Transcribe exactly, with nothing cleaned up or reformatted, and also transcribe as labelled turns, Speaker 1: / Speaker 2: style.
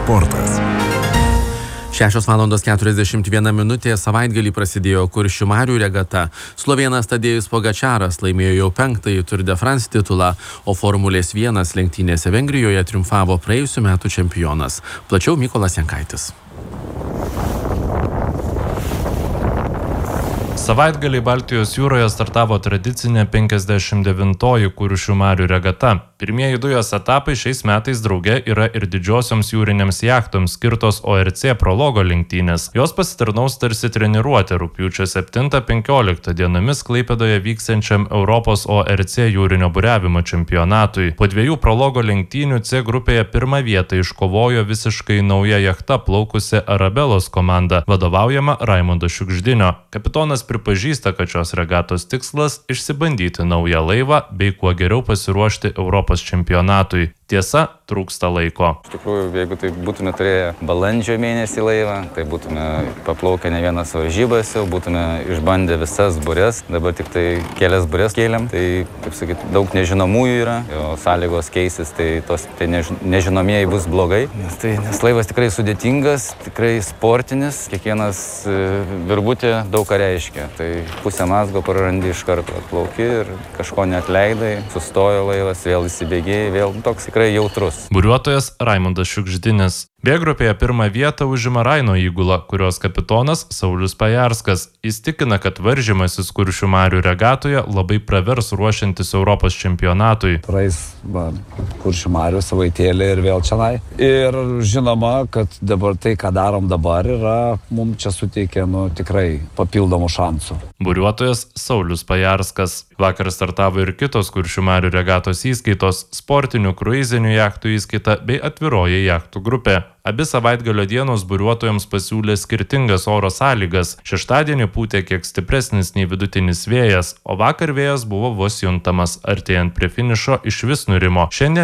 Speaker 1: sportas.
Speaker 2: šešios valandos keturiasdešimt viena minutė. Savaitgalį prasidėjo Kuršių marių regata. Slovėnas Tadėjus Pogačaras laimėjo jau penktąjį Tour de France titulą, o Formulės vienas lenktynėse Vengrijoje triumfavo praėjusių metų čempionas. Plačiau Mykolas Jankaitis.
Speaker 3: Savaitgalį Baltijos jūroje startavo tradicinė penkiasdešimt devintoji Kuršių marių regata. Pirmieji du jos etapai šiais metais drauge yra ir didžiosioms jūrinėms jachtoms skirtos O R C prologo lenktynės. Jos pasitarnaus tarsi treniruotė rugpjūčio septintą penkioliktą dienomis Klaipėdoje vyksiančiam Europos O R C jūrinio buriavimo čempionatui. Po dviejų prologo lenktynių C grupėje pirmą vietą iškovojo visiškai nauja jachta plaukusi Arabelos komanda, vadovaujama Raimundo Šiugždinio. Kapitonas pripažįsta, kad šios regatos tikslas – išsibandyti naują laivą bei kuo geriau pasiruošti Europos čempionatui. Tiesa, trūksta laiko.
Speaker 4: Iš tikrųjų, jeigu tai būtume turėję balandžio mėnesį laivą, tai būtume paplaukę ne vienas varžybas, jau būtume išbandę visas burės. Dabar tik tai kelias burės kėlėm, tai, kaip sakyt, daug nežinomųjų yra, jo sąlygos keisis, tai tos tai než, nežinomieji bus blogai. Nes, tai, nes laivas tikrai sudėtingas, tikrai sportinis, kiekvienas virbutė daug ką reiškia. Tai pusę mazgo prarandi iš karto, atplauki ir kažko neatleidai, sustojo laivas, vėl įsibėgėjai, vėl toks tikrai jautrus.
Speaker 3: Buriuotojas Raimundas Šiugždinis. B grupėje pirmą vietą užima Raino įgula, kurios kapitonas Saulius Pajarskas. Jis tikina, kad varžymasis Kuršių marių regatoje labai pravers ruošiantis Europos čempionatui.
Speaker 5: Praeis va, Kuršių marių savaitėlį ir vėl čionai. Ir žinoma, kad dabar tai, ką darom dabar, yra mums čia suteikia nu, tikrai papildomų šansų.
Speaker 3: Buriuotojas Saulius Pajarskas. Vakar startavo ir kitos Kuršių marių regatos įskaitos, sportinių kruizinių jachtų įskaita bei atviroji jachtų grupė. Abi savaitgalio dienos buriuotojams pasiūlė skirtingas oro sąlygas. Šeštadienį pūtė kiek stipresnis nei vidutinis vėjas, o vakar vėjas buvo vos juntamas. Artėjant prie finišo išvis nurimo. Šiandien